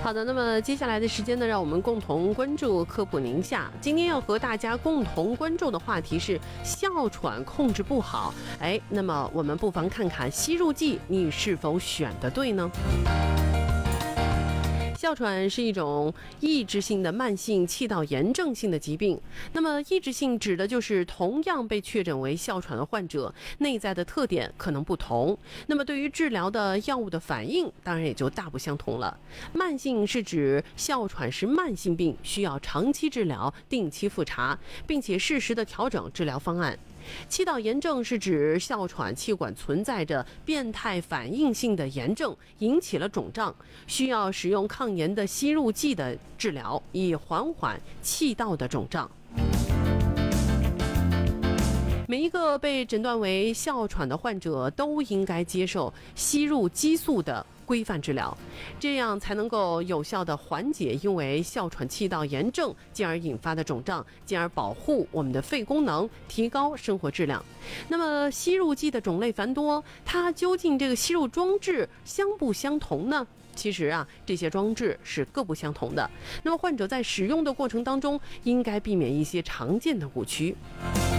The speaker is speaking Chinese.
好的，那么接下来的时间呢，让我们共同关注科普宁夏。今天要和大家共同关注的话题是哮喘控制不好。那么我们不妨看看吸入剂你是否选得对呢？哮喘是一种抑制性的慢性气道炎症性的疾病。那么抑制性指的就是同样被确诊为哮喘的患者，内在的特点可能不同，那么对于治疗的药物的反应当然也就大不相同了。慢性是指哮喘是慢性病，需要长期治疗，定期复查，并且适时的调整治疗方案。气道炎症是指哮喘气管存在着变态反应性的炎症，引起了肿胀，需要使用抗炎的吸入剂的治疗，以缓缓气道的肿胀。每一个被诊断为哮喘的患者都应该接受吸入激素的规范治疗，这样才能够有效地缓解因为哮喘气道炎症进而引发的肿胀，进而保护我们的肺功能，提高生活质量。那么吸入剂的种类繁多，它究竟这个吸入装置相不相同呢？其实这些装置是各不相同的。那么患者在使用的过程当中，应该避免一些常见的误区。